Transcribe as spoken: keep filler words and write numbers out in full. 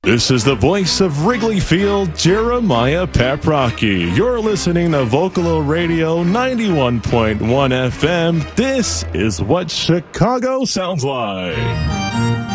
This is the voice of Wrigley Field, Jeremiah Paprocki. You're listening to Vocalo Radio ninety-one point one F M. This is what Chicago sounds like.